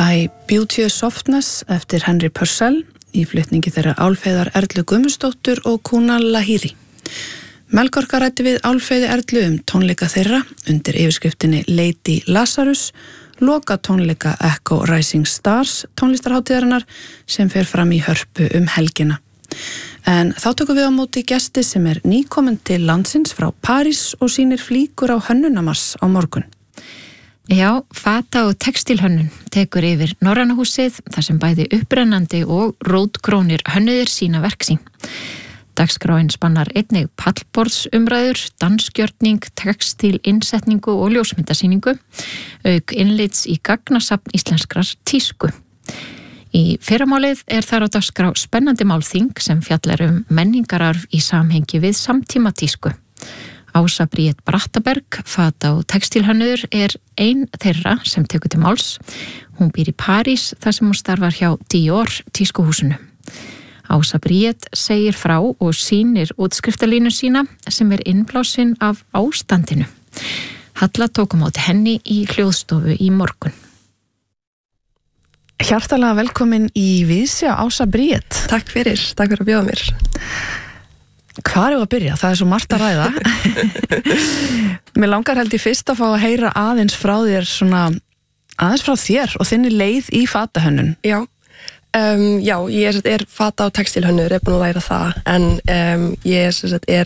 I Beauty Softness eftir Henry Purcell í flutningi þeirra Álfheiðar Erlu Guðmundsdóttur og Kunal Lahiri. Melkorka ræddi við Álfheiði Erlu tónleika þeirra undir yfirskriftinni Lady Lazarus, loka tónleika Echo Rising Stars tónlistarhátíðarinnar sem fer fram í Hörpu helgina. En þá tökum við á móti gesti sem nýkominn til landsins frá París og sýnir flíkur á hönnunamars á morgun. Já, fata- og textílhönnun tekur yfir Norræna húsið þar sem bæði upprennandi og rótgrónir hönnuðir sína verk sín. Dagskráin spannar einnig pallborðsumræður, dansgjörning, textílinnsetningu og ljósmyndasýningu, auk innlits í gagnasafn íslenskrar tísku. Í fyrramálið þar á dagskrá spennandi málþing sem fjallar menningararf í samhengi við samtíma tísku. Ása Bríet Brattaberg, fata- og textílhönnuður ein þeirra sem tekur til máls. Hún býr í París þar sem hún starfar hjá Dior tískuhúsinu. Ása Bríet segir frá og sýnir útskriftalínu sína sem innblásin af ástandinu. Halla tók á móti henni í hljóðstofu í morgun. Hjartalega velkomin í Víðsjá, Ása Bríet. Takk fyrir að bjóða mér. Hvar að byrja? Það svo margt að ræða. Mér langar held ég fyrst að fá að heyra aðeins frá þér aðeins frá þér og þinni leið í fatahönnun. Já, ég fata- og textílhönnur, búin að læra það, en ég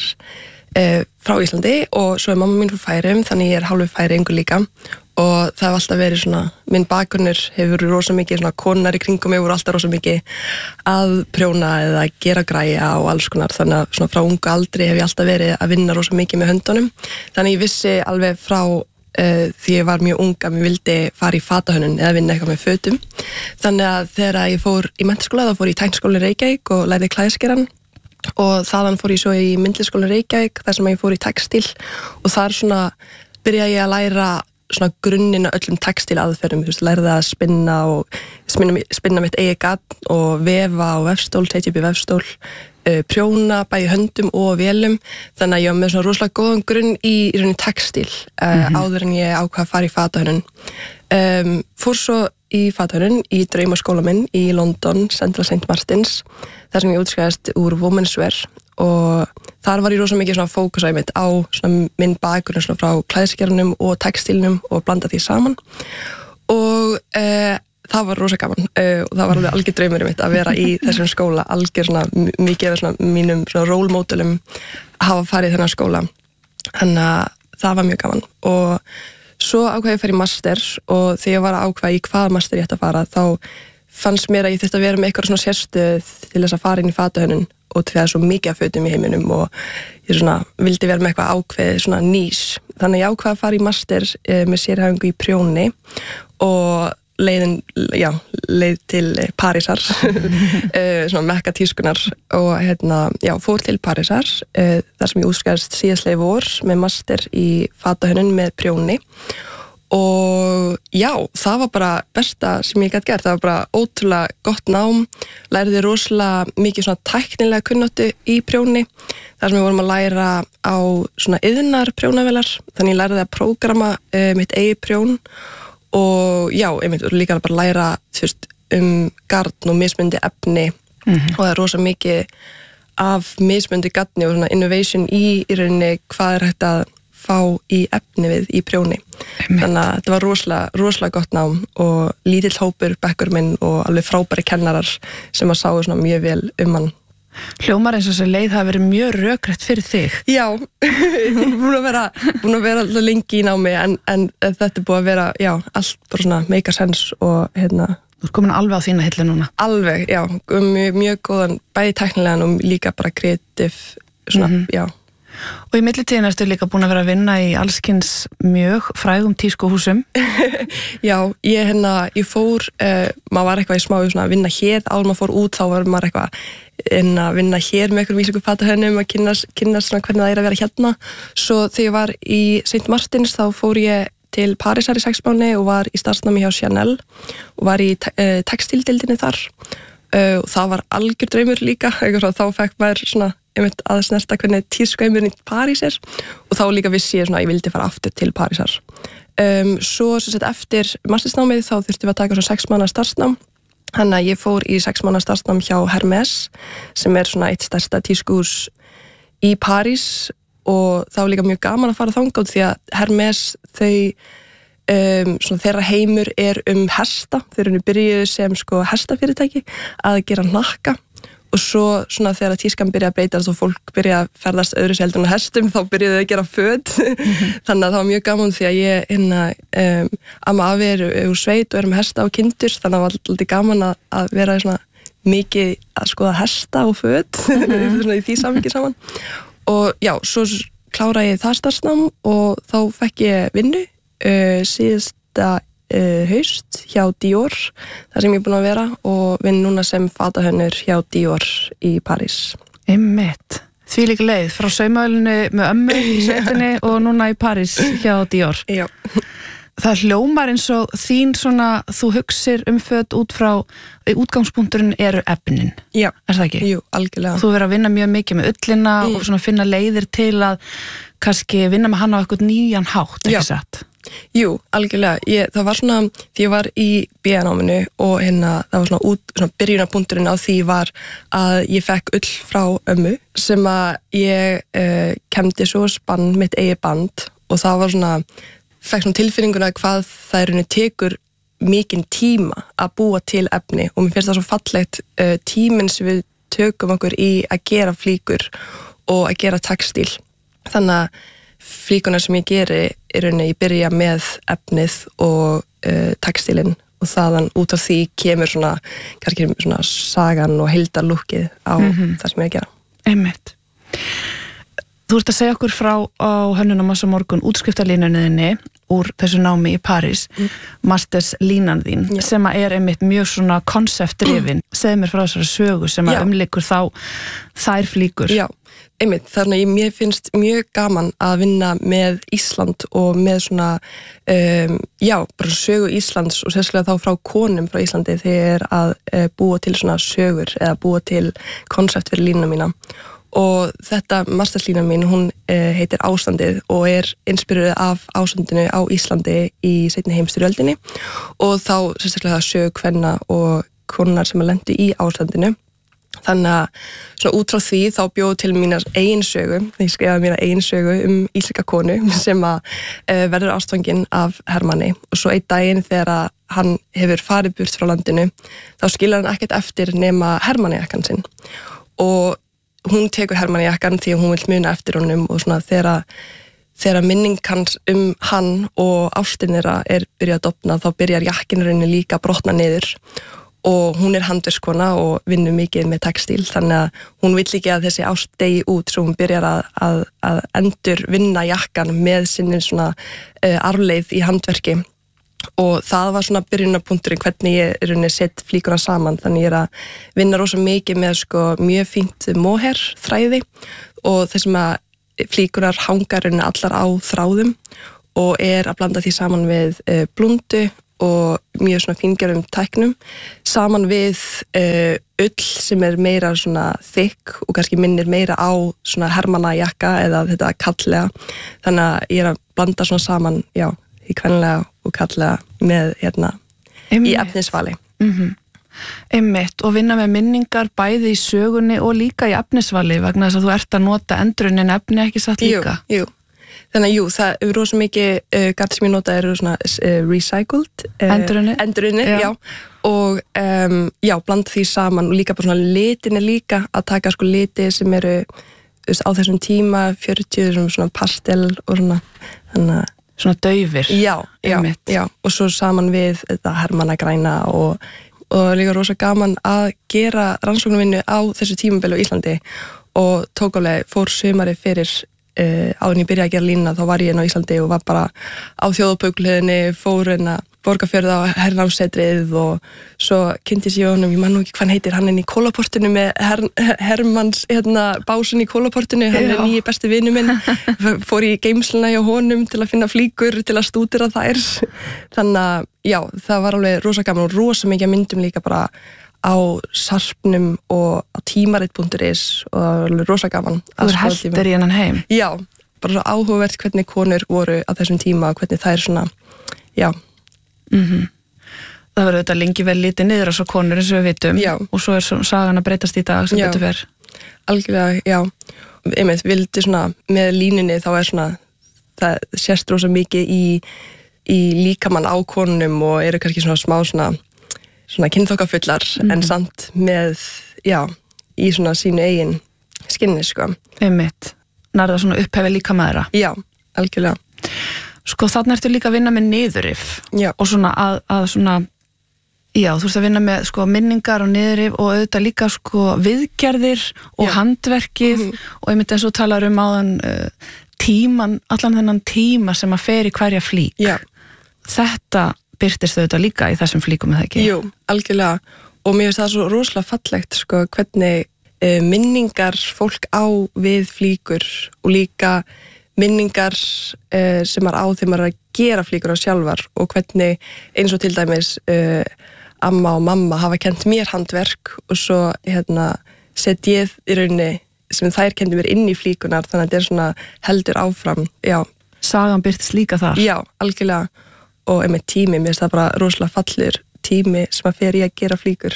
frá Íslandi og svo mamma mín frá Færeyjum, þannig ég hálfu Færeyingur líka. Og það hefur alltaf verið minn bakgrunnur hefur verið rosa mikið, konar í kringum mig voru alltaf rosa mikið að prjóna eða gera græja og alls konar, þannig að frá ungu aldri hef ég alltaf verið að vinna rosa mikið með höndunum, þannig ég vissi alveg frá því ég var mjög ung að mér vildi fara í fatahönnun eða vinna eitthvað með fötum, þannig að þegar ég fór í menntaskóla þá fór ég í Tækniskólann Reykjavík og lærði klæðskeran og þaðan fór ég svo í Myndlistarskólann Reykjavík þar sem ég fór í textíl og þar byrjaði ég að læra grunninn á öllum textílaðferðum, lærði að spinna og spinna mitt eigið garn og vefa á vefstól, setja upp í vefstól, prjóna bæði höndum og vélum, þannig að ég var með rosalega góðan grunn í rauninni textíl áður en ég ákvað að fara í fatahönnun. Fór svo í fatahönnun í draumaskóla minn í London, Central St. Martins, þar sem ég útskrifaðist úr Women's Wear og þar var ég rosa mikið fókus á minn bakgrunn frá klæðskerunum og textílnum og blanda því saman og það var rosa gaman og það var alveg algjör draumur mitt að vera í þessum skóla, algjör mikið af mínum role modelum hafa farið í þennan skóla, þannig að það var mjög gaman og svo ákvað ég að fara í master og þegar ég var að ákvað í hvað master ég ætti að fara þá fannst mér að ég þurfti að vera með eitthvað sérstöð til þess að fara inn í fatahönnun og því að það svo mikið af fötum í heiminum og ég vildi vera með eitthvað ákveðið nýs. Þannig að ég ákvað að fara í master með sérhæfingu í prjóni og leið til Parísar, mekka tískunar og fór til Parísar þar sem ég útskrifaðist síðastliðið vor með master í fatahönnun með prjóni og já, það var bara besta sem ég gæti gert, það var bara ótrúlega gott nám, lærði rosalega mikið tæknilega kunnáttu í prjóni, þar sem við vorum að læra á iðnar prjónavélar, þannig ég lærði að prógrama mitt eigið prjón og já, líka bara læra garn og mismundi efni og það rosa mikið af mismundi garni og innovation í rauninni hvað hægt að fá í efni við í prjóni. Þannig að þetta var rosalega gott nám og lítill hópur bekkur minn og alveg frábæri kennarar sem að sáu mjög vel hann. Hljómar eins og þessi leið hafi verið mjög rökrétt fyrir þig. Já, búin að vera alltaf lengi í námi en þetta búið að vera, allt bara make a sense og Þú komin alveg á þína hillu núna. Alveg, já, mjög góðan, bæði tæknilegan og líka bara kreatív, já. Og í millitíðin ertu líka búin að vera að vinna í allskins mjög frægum tískuhúsum. Já, ég fór, maður var eitthvað í smá að vinna hér, áður maður fór út þá var maður eitthvað að vinna hér með einhverjum vísingum fatahönnum að kynnast hvernig það að vera hérna. Svo þegar ég var í St. Martins þá fór ég til Parísar í 6 mánuði og var í starfsnámi hjá Chanel og var í textíldildinni þar og það var algjör draumur líka, þá fekk maður að snerta hvernig tískuheimurinn í París og þá líka vissi ég að ég vildi fara aftur til Parísar Svo eftir mastersnámið þá þurftum við að taka svona 6 mánaða starfsnám. Þannig að ég fór í 6 mánaða starfsnám hjá Hermes sem svona eitt stærsta tískuhús í París og það var líka mjög gaman að fara þangað því að Hermes svona þeirra heimur hesta. Þeir eru byrjuðu sem hestafyrirtæki að gera hnakka og svo svona þegar tískan byrja að breytast og fólk byrja að ferðast öðru heldur en hestum þá byrjuðu þau að gera föt. Þannig að það var mjög gaman því að ég amma afi úr sveit og með hesta og kindur þannig að það var alltaf gaman að vera svona mikið að skoða hesta og föt svona í því samhengi saman. Og já, svo kláraði ég það starfsnám og þá fekk ég vinnu síðasta haust hjá Dior, þar sem ég er búin að vera og vinn núna sem fatahönnur hjá Dior í París. Einmitt. Því líka leið frá saumaölinu með ömmu í sveitinni og núna í París hjá Dior. Já. Það hljómar eins og þín svona, þú hugsir föt út frá, útgangspunkturinn eru efnin. Já. Það ekki? Jú, algjörlega. Þú verður að vinna mjög mikið með ullina og svona finna leiðir til að kannski vinna með hana á eitthvað nýjan hátt, ekki satt? Jú, algjörlega. Það var svona, því ég var í BA-náminu og það var svona byrjunarpunkturinn á því var að ég fekk ull frá ömmu sem að ég kemdi svo spann mitt eigið band og það var svona fekk svona tilfinninguna hvað það tekur mikinn tíma að búa til efni og mér finnst það svo fallegt tíminn sem við tökum okkur í að gera flíkur og að gera textíl. Þannig að flíkunar sem ég geri ég byrja með efnið og textílinn og þaðan út af því kemur svona kannski svona sagan og heildarlúkkið á það sem ég að gera. Einmitt. Þú ert að segja okkur frá á Hönnunarmassa morgun útskriftarlínunniðinni úr þessu námi í París, masterslínan þín, sem að einmitt mjög svona konceptdrifin. Segðu mér frá þessari sögu sem að umlykur þær flíkur. Já, einmitt. Þannig að mér finnst mjög gaman að vinna með Ísland og með svona, bara sögu Íslands og sérstaklega þá frá konum frá Íslandi þegar að búa til svona sögur eða búa til koncept fyrir línuna mína. Og þetta masterslínan mín, hún heitir Ástandið og inspiruð af ástandinu á Íslandi í seinni heimsstyrjöldinni og þá sérstaklega sögu kvenna og konar sem að lendu í ástandinu. Þannig að svona út frá því þá bjóðu til mínar eigin sögu, ég skrifaði mína eigin sögu íslenska konu sem að verður ástfangin af Hermanni og svo einn daginn þegar að hann hefur farið burt frá landinu þá skilur hann ekkert eftir nema Hermanni-jakkann sinn og hún tekur Hermanni-jakkann því að hún vill muna eftir honum og svona þegar minning hans hann og ástin þeirra byrjað að dofna þá byrjar jakkinurinn líka að brotna niður og hún handverkskona og vinnur mikið með textíl þannig að hún vill ekki að þessi ást degi út svo hún byrjar að endur vinna jakkan með sinni svona arfleið í handverki og það var svona byrjunarpunkturinn hvernig ég sett flíkuna saman þannig ég að vinna rosa mikið með mjög fínt mohair þræði og þessum að flíkunar hangar allar á þráðum og að blanda því saman við blúndu og mjög svona fíngerðum tæknum saman við ull sem meira svona þykk og kannski minnir meira á svona Hermanna-jakka eða þetta kallega þannig að ég að blanda svona saman, já, í kvenlega og kallega með í efnisvali. Einmitt, og vinna með minningar bæði í sögunni og líka í efnisvali vegna þess að þú ert að nota endurunnin efni ekki satt líka. Jú. Þannig að það er rosa mikið gart sem ég nota eru svona recycled endurunnir, já og blanda því saman og líka bara svona litinni líka að taka liti sem eru á þessum tíma 40 svona pastel og svona þannig að svona daufir. Já, og svo saman við þetta Hermanna-græna og líka rosa gaman að gera rannsóknarvinnu á þessu tímabili á Íslandi og fór sumari fyrir áður en ég byrjaði að gera línuna þá var ég á Íslandi og var bara á þjóðarbókliðinni, fór Borgarfjörð á hernámssetrið og svo kynntist ég honum, ég man nú ekki hvað hann heitir, hann í Kólaportinu með Hermanns básun í Kólaportinu, hann nýji besti vinur minn, fór í geymsluna hjá honum til að finna flíkur, til að stúdera þær, þannig að já, það var alveg rosa gaman og rosa mikið myndum líka bara á sarpnum og á tímarit.is og alveg rosa gaman. Þú heldur í hennan heim? Já, bara svo áhugavert hvernig konur voru á þessum tíma og hvernig þær svona já. Það verður þetta lengi vel lítið niður á svo konur eins og við vitum Já. og svo sagan að breytast í dag sem Já. betur fer. Algjörlega, já. Einmitt, vildi svona, með línunni þá svona, það sést rosa mikið í líkamann á konunum og eru kannski svona smá svona kynþokkafullar en samt með, já, í svona sínu eigin skinni, sko. Einmitt. Nærða svona upphefi líka með þeirra. Já, algjörlega. Sko þarna ertu líka að vinna með niðurrif Já. og svona að svona, já, þú ert að vinna með sko minningar og niðurrif og auðvitað líka sko viðgerðir og Já. handverkið og einmitt eins og talar áðan tíman, allan þennan tíma sem að fer í hverja flík. Já. Þetta birtist auðvitað líka í þessum flíkum, eða ekki? Jú, algjörlega. Og mér finnst það svo rosalega fallegt, sko, hvernig minningar fólk á við flíkur og líka minningar sem á þegar maður er að gera flíkur á sjálfar og hvernig eins og til dæmis amma og mamma hafa kennt mér handverk og svo sett ég í rauninni sem þær kenndi mér inn í flíkunar þannig að þetta er svona heldur áfram, já. Sagan birtist líka þar? Já, algjörlega. Og einmitt tími, mér finnst það bara rosalega fallur tími sem að fer í að gera flíkur.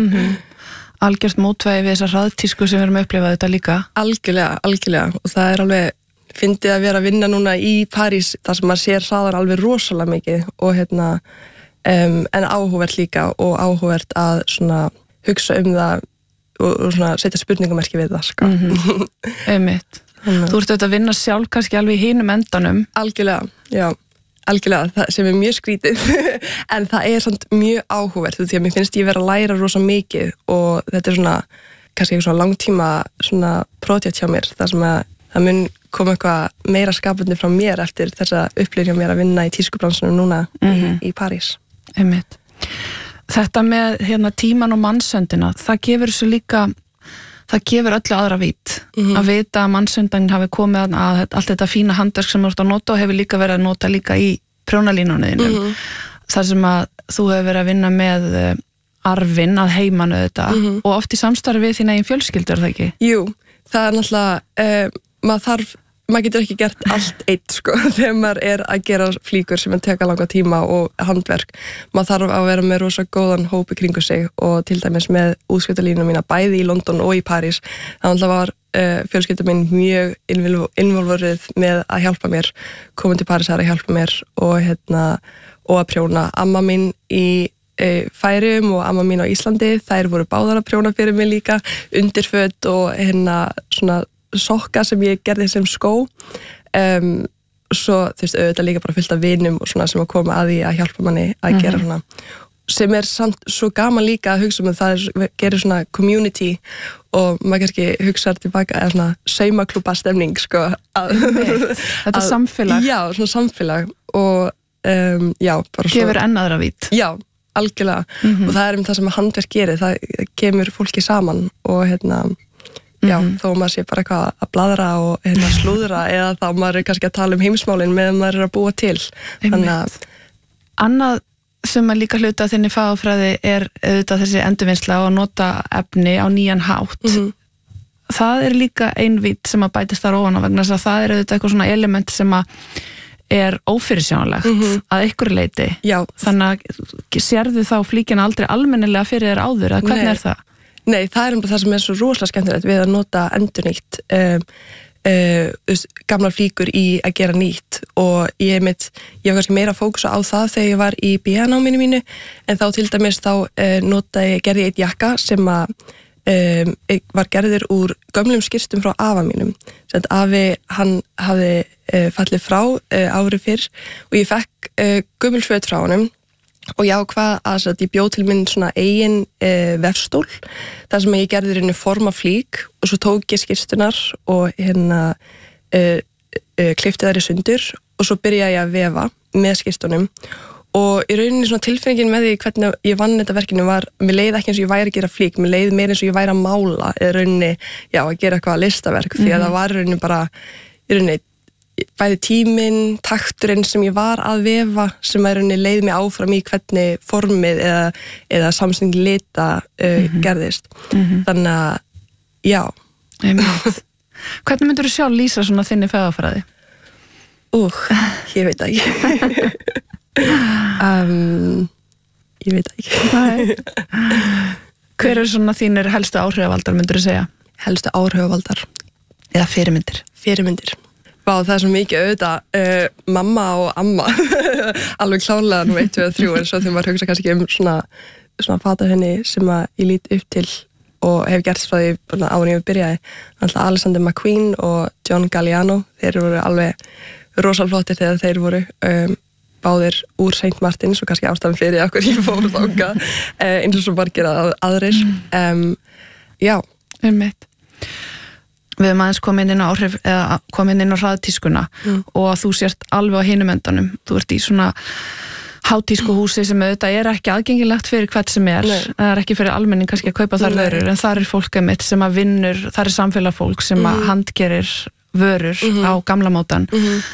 Algjört mótvægi við þessar hraðtísku sem við erum að upplifa þetta líka? Algjörlega, algjörlega. Og það er alveg, fyndið að vera að vinna núna í París þar sem maður sér hraðan alveg rosalega mikið og en áhugavert líka og áhugavert að svona hugsa það og svona setja spurningamerki við það, sko. Einmitt. Þú ert auðvitað að vinna sjálf kannski alveg í hinum endanum. Algjörlega, já. Algjörlega, það sem mjög skrítið en það samt mjög áhugavert því að mér finnst ég vera að læra rosa mikið og þetta svona, kannski eitthvað svona langtíma svona projekt hjá mér þar sem að það mun koma eitthvað meira skapandi frá mér eftir þessa upplifun hjá mér að vinna í tískubransunum núna í París. Einmitt. Þetta með tíman og mannsöndina, það gefur þessu líka, það gefur öllu aðra vít að vita að mannsöndin hafi komið að allt þetta fína handverk sem þú ert að nota og hefur líka verið að nota líka í prjónalínunniðinum. Þar sem að þú hefur verið að vinna með arfinn að heimanu þetta og oft í samstarfi við þín eigin fjölskyldu, er það ekki? Jú, það er náttúrulega, maður getur ekki gert allt eitt, sko, þegar maður er að gera flíkur sem teka langa tíma og handverk. Maður þarf að vera með rosa góðan hópi kringu sig og til dæmis með útskriftarlínuna mína bæði í London og í París. Þannig var fjölskylda mín mjög involverið með að hjálpa mér, komið til París að hjálpa mér og að prjóna. Amma mín í Færeyjum og amma mín á Íslandi, þær voru báðar að prjóna fyrir mig líka, undirföt og svona sokka sem ég gerði sem skó svo þú veist auðvitað líka bara fullt af vinum og svona sem að koma að því að hjálpa manni að gera svona sem samt svo gaman líka að hugsa það gerir svona community og maður kannski hugsaður tilbaka eða svona saumaklúbba stemning, sko Þetta samfélag Já, svona samfélag og já, bara svo gefur enn aðra vít Já, algjörlega og það það sem að handverk gerir, það kemur fólki saman og já, þó maður sé bara eitthvað að bladra og slúðra eða þá maður kannski að tala heimsmálin meðan maður að búa til. Þannig að annað sem að líka hluta þinni fagfræði auðvitað þessi endurvinnsla og nota efni á nýjan hátt. Það líka ein vít sem að bætist þar ofan á vegna þess að það auðvitað eitthvað svona element sem að ófyrirsjánlegt að einhverju leyti. Já. Þannig að sérðu þá flíkina aldrei almennilega fyrir þér áður, eða hvernig það? Nei, það það sem svo rosalega skemmtilegt við að nota endurnýtt gamlar flíkur í að gera nýtt og ég var kannski meira að fókusa á það þegar ég var í BA-náminu mínu en þá til dæmis gerði ég eitt jakka sem var gerður úr gömlum skýrstum frá afa mínum sem afi hann hafði fallið frá ári fyrr og ég fekk gömul föt frá honum og ég ákvað að ég bjóð til minn svona eigin vefstól þar sem ég gerði henni forma flík og svo tók ég skýrstunar og klippti þær í sundur og svo byrjaði ég að vefa með skýrstunum og í rauninni svona tilfinningin með því hvernig ég vann þetta verkinu var, mér leið ekki eins og ég væri að gera flík, mér leið meira eins og ég væri að mála eða rauninni, já, að gera eitthvað listaverk því að það var rauninni bara í rauninni bæði tíminn, takturinn sem ég var að vefa sem að rauninni leið mig áfram í hvernig formið eða samsending lita gerðist. Þannig að, já. Hvernig myndur þú sjálf lýsa svona þinni fegurfræði? Ég veit ekki. Ég veit ekki. Hver svona þínir helstu áhrifavaldar, myndirðu segja? Helstu áhrifavaldar? Eða fyrirmyndir? Fyrirmyndir. Vá, það svo mikið auðvitað mamma og amma alveg klárlega nú 1, 2 og 3 en svo þegar maður hugsa kannski svona fatahönni sem að ég lít upp til og hef gert frá því áður ég byrjaði. Alltaf Alexander McQueen og John Galliano, þeir voru alveg rosalflottir þegar þeir voru báðir úr St. Martins og kannski ástæðan fyrir okkur ég fór þangað eins og svo margir aðrir. Já. Einmitt. Við höfum aðeins komin inn á áhrif eða komin inn á hraðtískuna og þú sért alveg á hinum endanum. Þú ert í svona hátískuhúsi sem auðvitað ekki aðgengilegt fyrir hvert sem Nei. Það ekki fyrir almenning kannski að kaupa þar vörur en þar fólk mitt sem að vinnur, þar samfélagfólk sem að handgerir vörur á gamla mátan.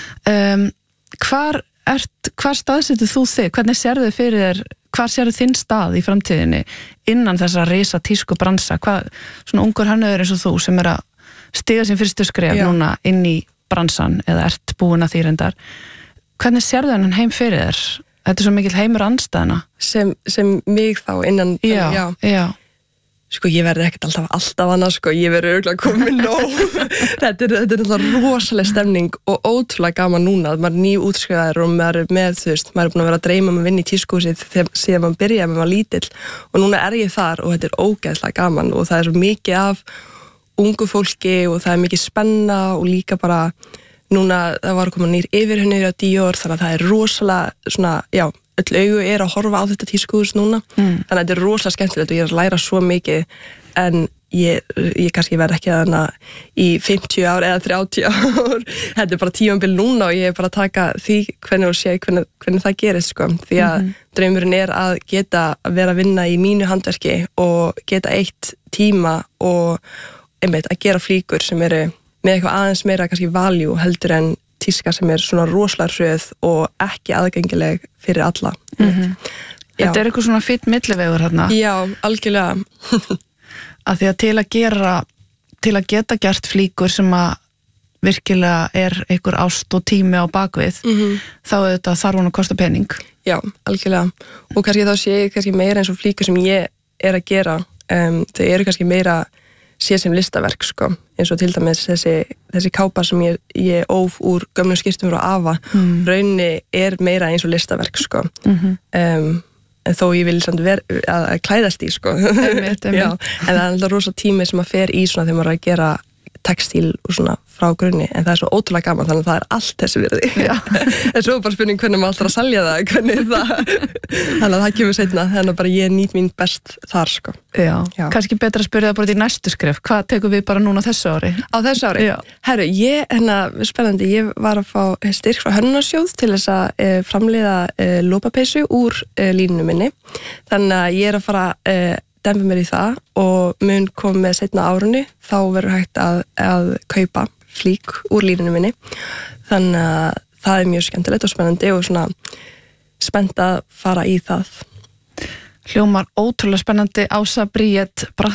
Hvar staðsetur þú þig? Hvernig sérðu fyrir þér, hvar sérðu þinn stað í framtíðinni innan þessa risa tísku bransa? Svona ungur hönnuður eins og þú sem að stiga sín fyrstu skref núna inn í bransan eða ert búin að því reyndar. Hvernig sérðu þennan heim fyrir þér? Þetta svo mikill heimur andstæðina. Sem mig þá innan... Já. Sko, ég verði ekkert alltaf annað, sko, ég verði örugglega komin nóg. Þetta er alltaf rosaleg stemning og ótrúlega gaman núna að maður nýútskrifaður og maður með, þú veist, maður búin að vera að dreyma að vinna í tískuhúsið síðan maður byrjaði með maður lítill og núna ég þar og þetta er ógeðslega gaman og það svo mikið af ungu fólki og það mikið spenna og líka bara núna það var að koma nýr yfirhönnur á Dior þannig að það rosalega svona, já, öll augu að horfa á þetta tískuhús núna þannig að þetta rosalega skemmtilegt og ég að læra svo mikið en ég kannski verð ekki þannig í 50 ár eða 30 ár þetta bara tímabil núna og ég bara að taka því hvernig það gerist sko því að draumurinn að geta vera að vinna í mínu handverki og geta eitt tíma og einmitt að gera flíkur sem eru með eitthvað aðeins meira kannski value heldur en tíska sem svona rosalega hröð og ekki aðgengileg fyrir alla. Þetta eitthvað svona fínn millivegur hérna. Já, algjörlega. Að því að til að geta gert flíkur sem að virkilega einhver ást og tími á bakvið, þá þetta þarf hún að kosta pening. Já, algjörlega. Og kannski þá sé ég kannski meira eins og flíkur sem ég að gera. Þau eru kannski meira sé sem listaverk sko, eins og til dæmis þessi kápa sem ég óf úr gömlum skýrstum frá Ava rauninni meira eins og listaverk sko en þó ég vil samt að klæðast í sko einmitt. Já, en það alltaf rosa tími sem að fer í svona þegar maður að gera textíl og svona frá grunni en það svo ótrúlega gaman þannig að það allt þessi virði en svo bara spurning hvernig maður alltaf að selja það hvernig það þannig að það kemur seinna þannig að bara ég nýt mín best þar sko. Já. Kannski betra að spyrja það bara í næstu skref hvað tekum við bara núna þessu ári? Á þessu ári? Já. Herru, spennandi, ég var að fá styrk frá Hönnunarsjóð til þess að framleiða lopapeysu úr línunum minni þannig að ég að fara dempa mér í það og mun koma með seinna árunni þá verður hægt að kaupa flík úr línunum minni þannig að það mjög skemmtilegt og spennandi og svona spennt að fara í það. Hljómar ótrúlega spennandi. Ása Bríet